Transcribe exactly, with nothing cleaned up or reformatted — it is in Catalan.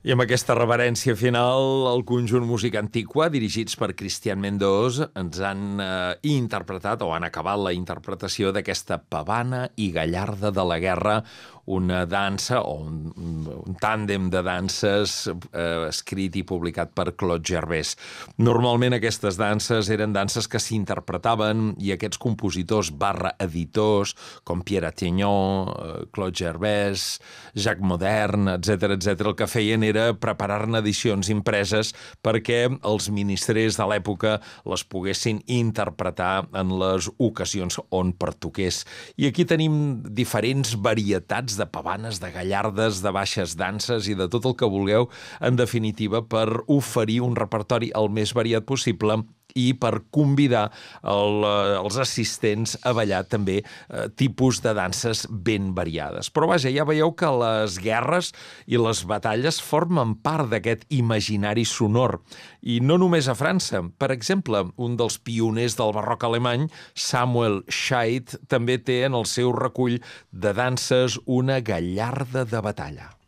I amb aquesta reverència final, el conjunt Música Antiqua, dirigits per Cristian Mendoz, ens han eh, interpretat, o han acabat la interpretació d'aquesta pavana i gallarda de la guerra, una dansa o un, un tàndem de danses eh, escrit i publicat per Claude Gervais. Normalment aquestes danses eren danses que s'interpretaven i aquests compositors barra editors, com Pierre Attignon, eh, Claude Gervais, Jacques Modern, etcètera, etcètera, el que feien era preparar-ne edicions impreses perquè els ministrers de l'època les poguessin interpretar en les ocasions on pertoqués. I aquí tenim diferents varietats de pavanes, de gallardes, de baixes danses i de tot el que vulgueu, en definitiva, per oferir un repertori el més variat possible i per convidar el, els assistents a ballar també eh, tipus de danses ben variades. Però vaja, ja veieu que les guerres i les batalles formen part d'aquest imaginari sonor. I no només a França. Per exemple, un dels pioners del barroc alemany, Samuel Scheidt, també té en el seu recull de danses una gallarda de batalla.